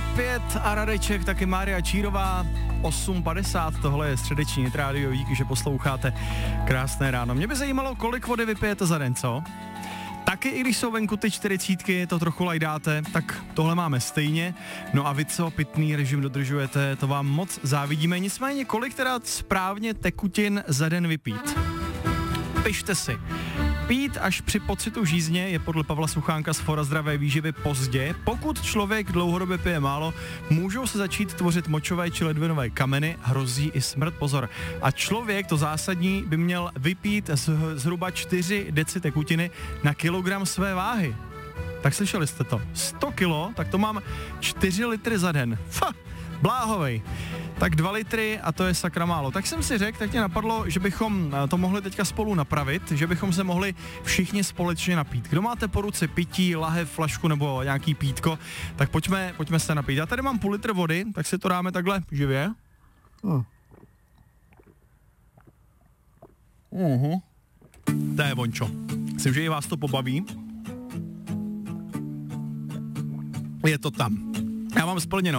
5 a Radeček, taky Mária Čírová, 8:50, tohle je středeční Hit Radio, díky, že posloucháte. Krásné ráno. Mě by zajímalo, kolik vody vypijete za den, co? Taky i když jsou venku ty 40, to trochu lajdáte, tak tohle máme stejně. No a vy co, pitný režim dodržujete, to vám moc závidíme. Nicméně, kolik teda správně tekutin za den vypít? Pište si. Pít až při pocitu žízně je podle Pavla Suchánka z Fora zdravé výživy pozdě. Pokud člověk dlouhodobě pije málo, můžou se začít tvořit močové či ledvinové kameny, hrozí i smrt, pozor. A člověk, to zásadní, by měl vypít zhruba 4 deci tekutiny na kilogram své váhy. Tak slyšeli jste to? 100 kilo, tak to mám 4 litry za den. Bláhovej. Tak 2 litry a to je sakra málo. Tak jsem si řekl, tak mě napadlo, že bychom to mohli teďka spolu napravit, že bychom se mohli všichni společně napít. Kdo máte po ruce pití, lahev, flašku nebo nějaký pítko, tak pojďme se napít. Já tady mám půl litr vody, tak si to dáme takhle živě. To je vončo. Myslím, že i vás to pobaví. Je to tam. Já mám splněno.